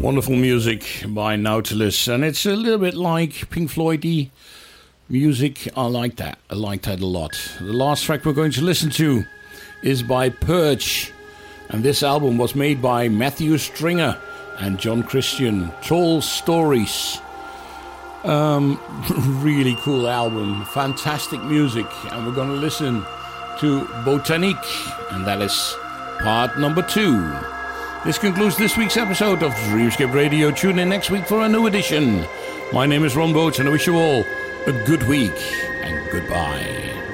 Wonderful music by Nautilus, and it's a little bit like Pink Floyd-y music. I like that a lot. The last track we're going to listen to is by Purge, and this album was made by Matthew Stringer and John Christian. Tall Stories. Really cool album, fantastic music, and we're going to listen to Botanique, and that is part number 2. This concludes this week's episode of Dreamscape Radio. Tune in next week for a new edition. My name is Ron Boats, and I wish you all a good week, and goodbye.